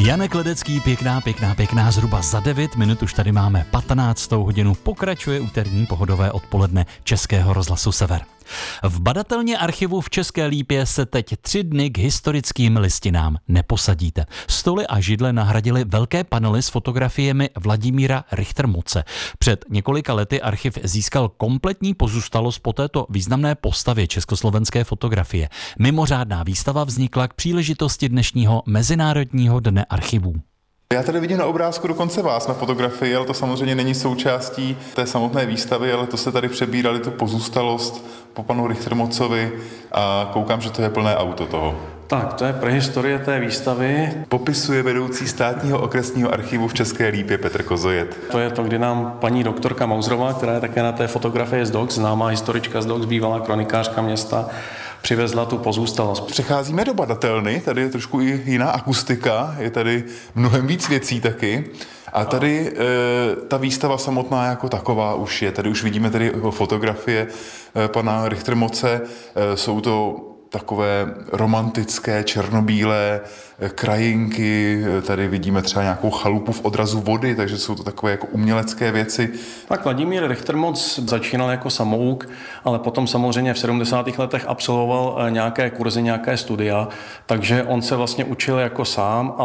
Janek Ledecký, pěkná, zhruba za 9 minut už tady máme 15. hodinu, pokračuje úterní pohodové odpoledne Českého rozhlasu Sever. V badatelně archivu v České Lípě se teď 3 dny k historickým listinám neposadíte. Stoly a židle nahradily velké panely s fotografiemi Vladimíra Richtermoce. Před několika lety archiv získal kompletní pozůstalost po této významné postavě československé fotografie. Mimořádná výstava vznikla k příležitosti dnešního Mezinárodního dne archivů. Já tady vidím na obrázku dokonce vás na fotografii, ale to samozřejmě není součástí té samotné výstavy, ale to se tady přebírali tu pozůstalost po panu Richtermocovi a koukám, že to je plné auto toho. Tak, to je prehistorie té výstavy. Popisuje vedoucí státního okresního archivu v České Lípě Petr Kozojet. To je to, kdy nám paní doktorka Mauzrová, která je také na té fotografii z DOX, známá historička z DOX, bývalá kronikářka města, přivezla tu pozůstalost. Přecházíme do badatelny, tady je trošku i jiná akustika, je tady mnohem víc věcí taky. A tady ta výstava samotná jako taková už je. Tady už vidíme tady fotografie pana Richtermoce. Jsou to takové romantické, černobílé krajinky, tady vidíme třeba nějakou chalupu v odrazu vody, takže jsou to takové jako umělecké věci. Tak Vladimír Richtermoc začínal jako samouk, ale potom samozřejmě v 70. letech absolvoval nějaké kurzy, nějaké studia, takže on se vlastně učil jako sám.